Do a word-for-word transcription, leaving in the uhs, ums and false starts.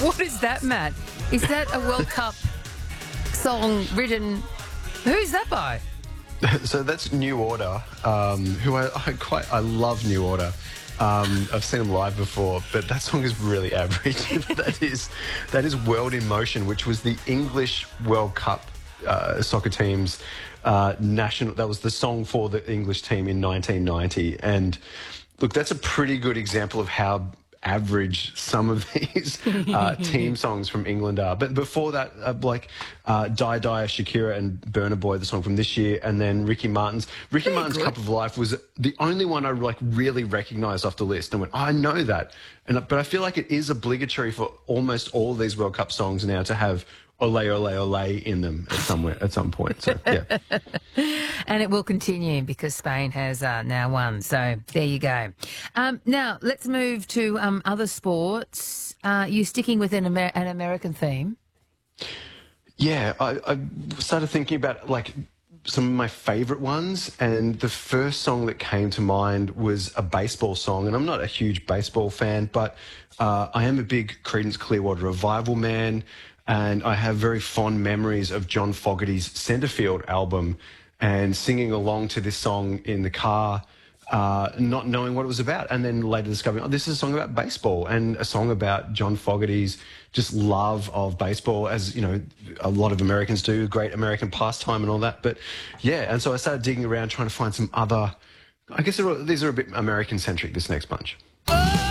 What is that, Matt? Is that a World Cup song written? Who's that by? So that's New Order, um, who I, I quite I love New Order. Um, I've seen them live before, but that song is really average. that is that is World in Motion, which was the English World Cup uh, soccer team's uh, national. That was the song for the English team in nineteen ninety. And look, that's a pretty good example of how average some of these uh, team songs from England are. But before that, uh, like uh, Die Die, Shakira and Burna Boy, the song from this year, and then Ricky Martin's. Ricky Very Martin's good. Cup of Life was the only one I like really recognised off the list and went, oh, I know that. And but I feel like it is obligatory for almost all of these World Cup songs now to have Ole Ole Ole in them at somewhere at some point. So yeah. And it will continue because Spain has uh, now won. So there you go. Um, now let's move to um, other sports. Uh, you sticking with an, Amer- an American theme? Yeah, I, I started thinking about like some of my favourite ones, and the first song that came to mind was a baseball song. And I'm not a huge baseball fan, but uh, I am a big Creedence Clearwater Revival man, and I have very fond memories of John Fogerty's Centerfield album and singing along to this song in the car, uh, not knowing what it was about, and then later discovering, oh, this is a song about baseball and a song about John Fogerty's just love of baseball, as, you know, a lot of Americans do, great American pastime and all that. But yeah, and so I started digging around trying to find some other, I guess they're all- these are a bit American-centric, this next bunch.